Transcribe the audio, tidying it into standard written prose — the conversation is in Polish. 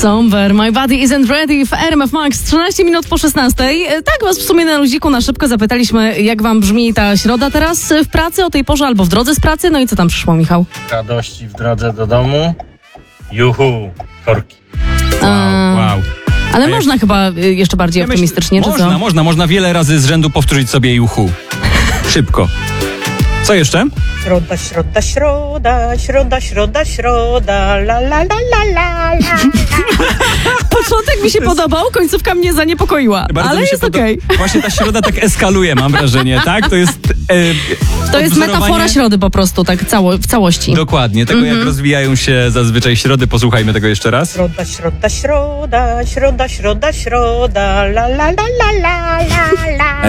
Somber, My Body Isn't Ready w RMF Max, 13 minut po 16. Tak was w sumie na luziku na szybko zapytaliśmy, jak wam brzmi ta środa teraz w pracy o tej porze albo w drodze z pracy. No i co tam przyszło, Michał? Radości w drodze do domu. Juhu, korki. Wow. Ale można chyba jeszcze bardziej optymistycznie, czy co? Można wiele razy z rzędu powtórzyć sobie juhu. Szybko. Co jeszcze? Środa, la la la la la la. Początek mi się podobał, końcówka mnie zaniepokoiła, Bardzo ale mi się jest okej. Właśnie ta środa tak eskaluje, mam wrażenie, tak? To jest To jest metafora środy po prostu, tak w całości. Dokładnie, tego jak rozwijają się zazwyczaj środy. Posłuchajmy tego jeszcze raz. Środa, la la la la la la la.